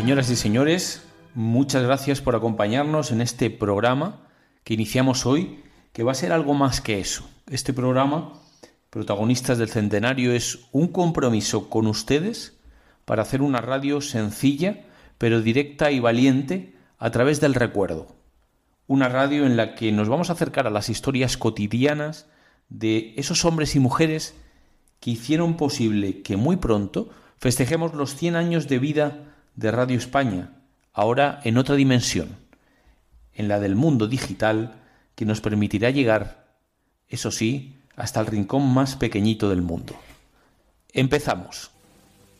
Señoras y señores, muchas gracias por acompañarnos en este programa que iniciamos hoy, que va a ser algo más que eso. Este programa, Protagonistas del Centenario, es un compromiso con ustedes para hacer una radio sencilla, pero directa y valiente a través del recuerdo. Una radio en la que nos vamos a acercar a las historias cotidianas de esos hombres y mujeres que hicieron posible que muy pronto festejemos los 100 años de vida de Radio España, ahora en otra dimensión, en la del mundo digital, que nos permitirá llegar, eso sí, hasta el rincón más pequeñito del mundo. Empezamos.